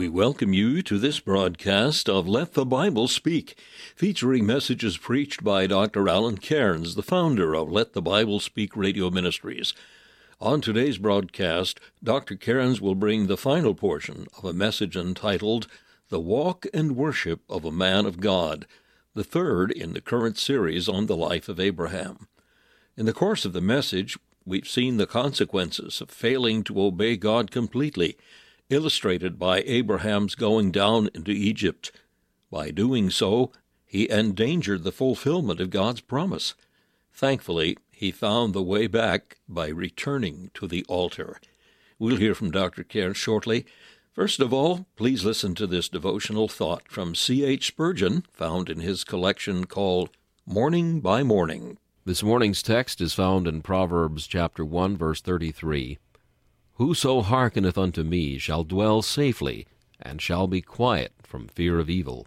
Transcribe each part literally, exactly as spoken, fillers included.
We welcome you to this broadcast of Let the Bible Speak, featuring messages preached by Doctor Alan Cairns, the founder of Let the Bible Speak Radio Ministries. On today's broadcast, Doctor Cairns will bring the final portion of a message entitled The Walk and Worship of a Man of God, the third in the current series on the life of Abraham. In the course of the message, we've seen the consequences of failing to obey God completely, illustrated by Abraham's going down into Egypt. By doing so, he endangered the fulfillment of God's promise. Thankfully, he found the way back by returning to the altar. We'll hear from Doctor Cairns shortly. First of all, please listen to this devotional thought from C H Spurgeon, found in his collection called Morning by Morning. This morning's text is found in Proverbs chapter one, verse thirty-three. Whoso hearkeneth unto me shall dwell safely, and shall be quiet from fear of evil.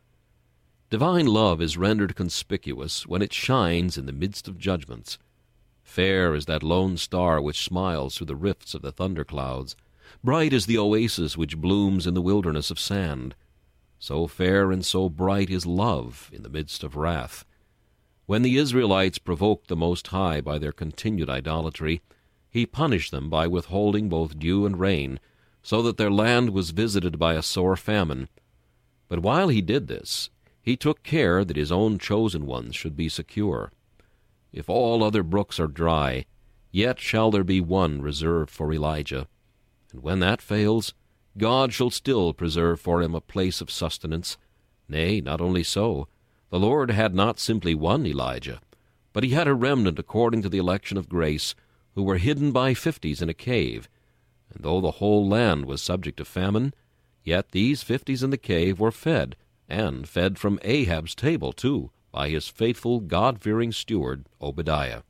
Divine love is rendered conspicuous when it shines in the midst of judgments. Fair is that lone star which smiles through the rifts of the thunderclouds. Bright is the oasis which blooms in the wilderness of sand. So fair and so bright is love in the midst of wrath. When the Israelites provoked the Most High by their continued idolatry, he punished them by withholding both dew and rain, so that their land was visited by a sore famine. But while he did this, he took care that his own chosen ones should be secure. If all other brooks are dry, yet shall there be one reserved for Elijah. And when that fails, God shall still preserve for him a place of sustenance. Nay, not only so, the Lord had not simply one Elijah, but he had a remnant according to the election of grace, who were hidden by fifties in a cave. And though the whole land was subject to famine, yet these fifties in the cave were fed, and fed from Ahab's table too, by his faithful, God-fearing steward, Obadiah.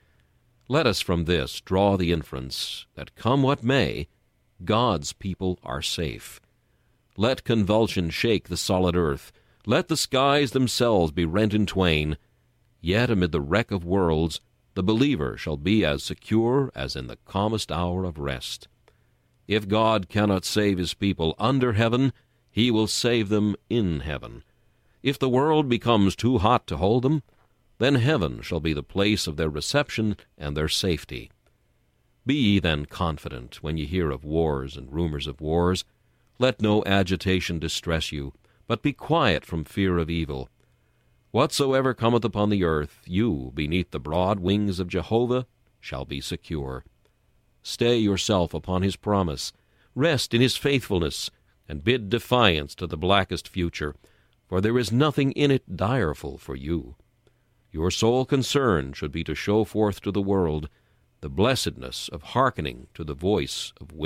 Let us from this draw the inference that, come what may, God's people are safe. Let convulsion shake the solid earth, let the skies themselves be rent in twain, yet amid the wreck of worlds the believer shall be as secure as in the calmest hour of rest. If God cannot save his people under heaven, he will save them in heaven. If the world becomes too hot to hold them, then heaven shall be the place of their reception and their safety. Be ye then confident when ye hear of wars and rumors of wars. Let no agitation distress you, but be quiet from fear of evil. Whatsoever cometh upon the earth, you, beneath the broad wings of Jehovah, shall be secure. Stay yourself upon his promise, rest in his faithfulness, and bid defiance to the blackest future, for there is nothing in it direful for you. Your sole concern should be to show forth to the world the blessedness of hearkening to the voice of wisdom.